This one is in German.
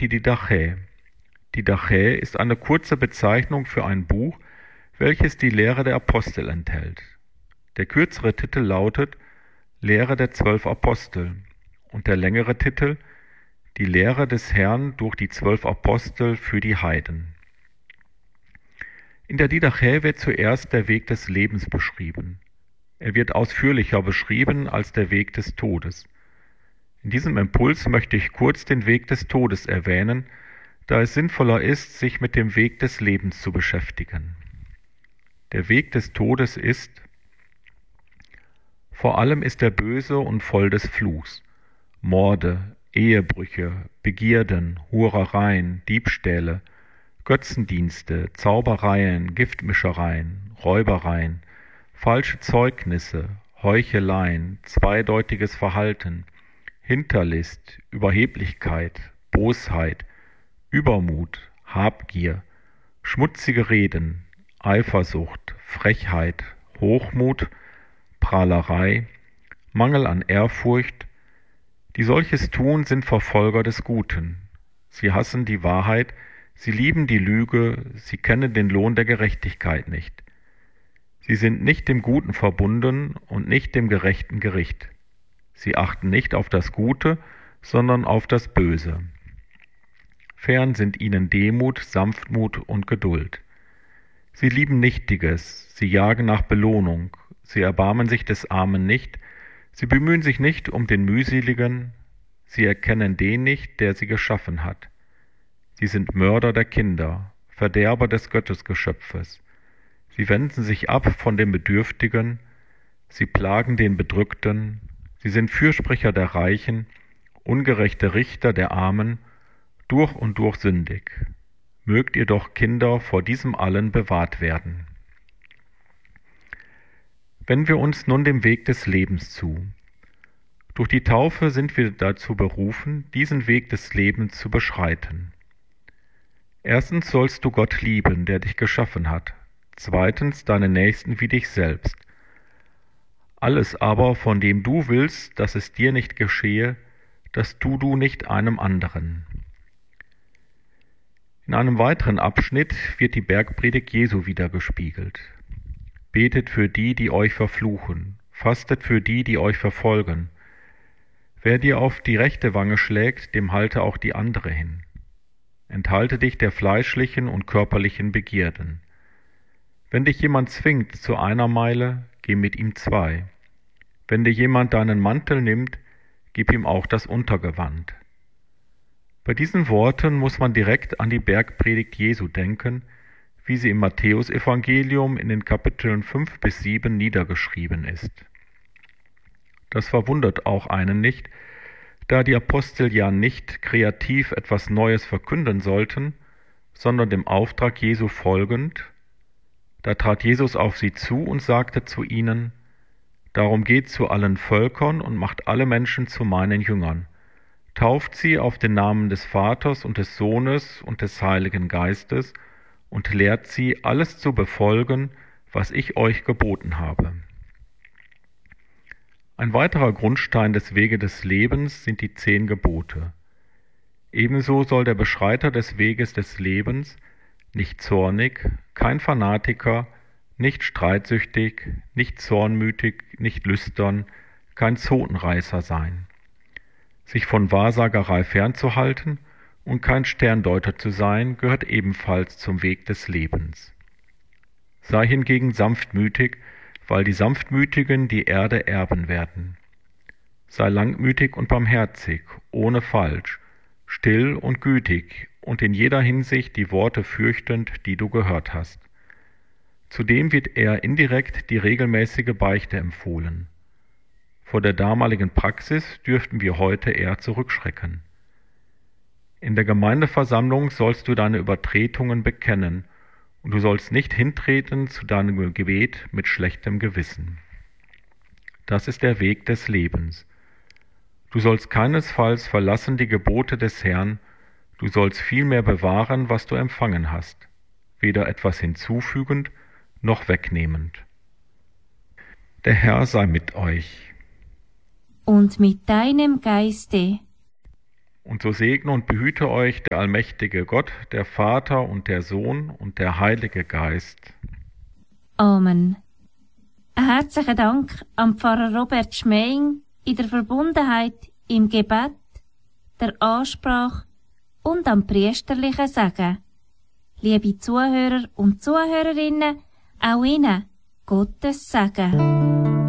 die Didache. Didache ist eine kurze Bezeichnung für ein Buch, welches die Lehre der Apostel enthält. Der kürzere Titel lautet Lehre der 12 Apostel und der längere Titel Die Lehre des Herrn durch die 12 Apostel für die Heiden. In der Didache wird zuerst der Weg des Lebens beschrieben. Er wird ausführlicher beschrieben als der Weg des Todes. In diesem Impuls möchte ich kurz den Weg des Todes erwähnen, da es sinnvoller ist, sich mit dem Weg des Lebens zu beschäftigen. Der Weg des Todes ist: Vor allem ist er böse und voll des Fluchs. Morde, Ehebrüche, Begierden, Hurereien, Diebstähle, Götzendienste, Zaubereien, Giftmischereien, Räubereien, falsche Zeugnisse, Heucheleien, zweideutiges Verhalten, Hinterlist, Überheblichkeit, Bosheit, Übermut, Habgier, schmutzige Reden, Eifersucht, Frechheit, Hochmut, Prahlerei, Mangel an Ehrfurcht, die solches tun, sind Verfolger des Guten. Sie hassen die Wahrheit, sie lieben die Lüge, sie kennen den Lohn der Gerechtigkeit nicht. Sie sind nicht dem Guten verbunden und nicht dem gerechten Gericht. Sie achten nicht auf das Gute, sondern auf das Böse. Fern sind ihnen Demut, Sanftmut und Geduld. Sie lieben Nichtiges, sie jagen nach Belohnung, sie erbarmen sich des Armen nicht, sie bemühen sich nicht um den Mühseligen, sie erkennen den nicht, der sie geschaffen hat. Sie sind Mörder der Kinder, Verderber des Gottesgeschöpfes. Sie wenden sich ab von den Bedürftigen, sie plagen den Bedrückten, sie sind Fürsprecher der Reichen, ungerechte Richter der Armen, durch und durch sündig. Mögt ihr doch, Kinder, vor diesem allen bewahrt werden. Wenden wir uns nun dem Weg des Lebens zu. Durch die Taufe sind wir dazu berufen, diesen Weg des Lebens zu beschreiten. Erstens sollst du Gott lieben, der dich geschaffen hat. Zweitens deinen Nächsten wie dich selbst. Alles aber, von dem du willst, dass es dir nicht geschehe, das tu du nicht einem anderen. In einem weiteren Abschnitt wird die Bergpredigt Jesu wiedergespiegelt. Betet für die, die euch verfluchen, fastet für die, die euch verfolgen. Wer dir auf die rechte Wange schlägt, dem halte auch die andere hin. Enthalte dich der fleischlichen und körperlichen Begierden. Wenn dich jemand zwingt zu einer Meile, geh mit ihm 2. Wenn dir jemand deinen Mantel nimmt, gib ihm auch das Untergewand. Bei diesen Worten muss man direkt an die Bergpredigt Jesu denken, wie sie im Matthäusevangelium in den Kapiteln 5 bis 7 niedergeschrieben ist. Das verwundert auch einen nicht, da die Apostel ja nicht kreativ etwas Neues verkünden sollten, sondern dem Auftrag Jesu folgend. Da trat Jesus auf sie zu und sagte zu ihnen: Darum geht zu allen Völkern und macht alle Menschen zu meinen Jüngern. Tauft sie auf den Namen des Vaters und des Sohnes und des Heiligen Geistes und lehrt sie, alles zu befolgen, was ich euch geboten habe. Ein weiterer Grundstein des Weges des Lebens sind die 10 Gebote. Ebenso soll der Beschreiter des Weges des Lebens nicht zornig, kein Fanatiker, nicht streitsüchtig, nicht zornmütig, nicht lüstern, kein Zotenreißer sein. Sich von Wahrsagerei fernzuhalten und kein Sterndeuter zu sein, gehört ebenfalls zum Weg des Lebens. Sei hingegen sanftmütig, weil die Sanftmütigen die Erde erben werden. Sei langmütig und barmherzig, ohne Falsch, still und gütig und in jeder Hinsicht die Worte fürchtend, die du gehört hast. Zudem wird eher indirekt die regelmäßige Beichte empfohlen. Vor der damaligen Praxis dürften wir heute eher zurückschrecken. In der Gemeindeversammlung sollst du deine Übertretungen bekennen, und du sollst nicht hintreten zu deinem Gebet mit schlechtem Gewissen. Das ist der Weg des Lebens. Du sollst keinesfalls verlassen die Gebote des Herrn, du sollst vielmehr bewahren, was du empfangen hast, weder etwas hinzufügend noch wegnehmend. Der Herr sei mit euch. Und mit deinem Geiste. Und so segne und behüte euch der allmächtige Gott, der Vater und der Sohn und der Heilige Geist. Amen. Ein herzlichen Dank an Pfarrer Robert Schmeing in der Verbundenheit im Gebet, der Ansprache und am priesterlichen Segen. Liebe Zuhörer und Zuhörerinnen, auch Ihnen Gottes Segen.